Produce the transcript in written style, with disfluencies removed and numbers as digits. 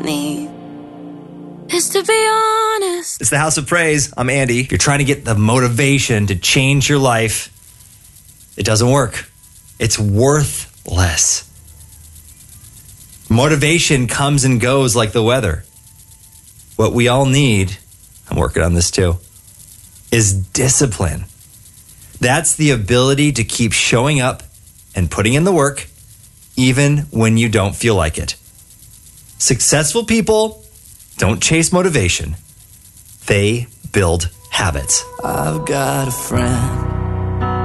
need is to be honest. It's the House of Praise. I'm Andy. If you're trying to get the motivation to change your life, it doesn't work. It's worthless. Motivation comes and goes like the weather. What we all need, I'm working on this too, is discipline. That's the ability to keep showing up and putting in the work, even when you don't feel like it. Successful people don't chase motivation. They build habits. I've got a friend